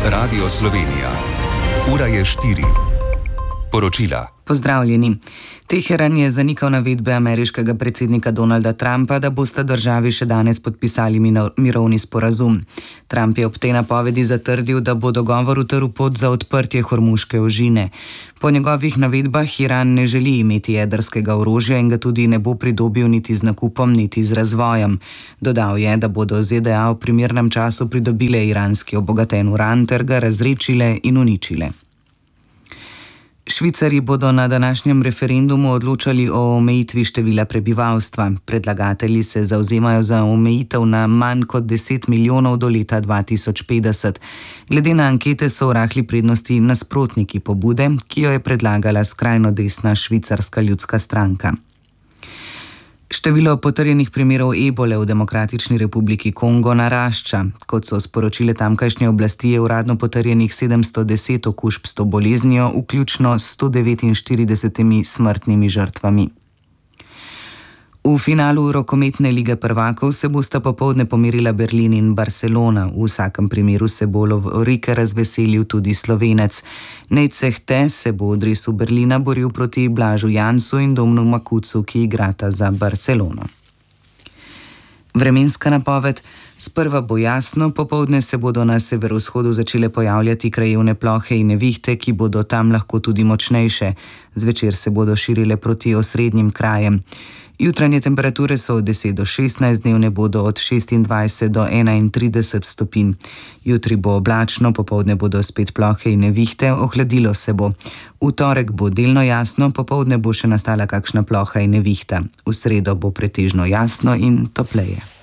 Radio Slovenija. Ura je 4. Poročila. Pozdravljeni. Teheran je zanikal navedbe ameriškega predsednika Donalda Trumpa, da bosta državi še danes podpisali mirovni sporazum. Trump je ob tej napovedi zatrdil, da bo dogovor utrl pot za odprtje Hormuške ožine. Po njegovih navedbah Iran ne želi imeti jedrskega orožja in ga tudi ne bo pridobil niti z nakupom, niti z razvojem. Dodal je, da bodo ZDA v primernem času pridobile iranski obogaten uran ter ga razredčile in uničile. Švicarji bodo na današnjem referendumu odločali o omejitvi števila prebivalstva. Predlagatelji se zavzemajo za omejitev na manj kot 10 milijonov do leta 2050. Glede na ankete so v rahli prednosti nasprotniki pobude, ki jo je predlagala skrajno desna švicarska ljudska stranka. Število potrjenih primerov ebole v Demokratični republiki Kongo narašča. Kot so sporočile tamkajšnje oblasti, je uradno potrjenih 710 okužb s to boleznijo, vključno s 149 smrtnimi žrtvami. V finalu rokometne lige prvakov se bosta popoldne pomerila Berlin in Barcelona. V vsakem primeru se bo lovorike razveselil tudi Slovenec. Nejceh Te se bo v dresu Berlina boril proti Blažu Jansu in Domnu Makucu, ki igrata za Barcelono. Vremenska napoved. Sprva bo jasno, popoldne se bodo na severovzhodu začele pojavljati krajevne plohe in nevihte, ki bodo tam lahko tudi močnejše. Zvečer se bodo širile proti osrednjim krajem. Jutranje temperature so od 10 do 16, dnevne bodo od 26 do 31 stopinj. Jutri bo oblačno, popoldne bodo spet plohe in nevihte, ohladilo se bo. V torek bo delno jasno, popoldne bo še nastala kakšna ploha in nevihta. V sredo bo pretežno jasno in topleje.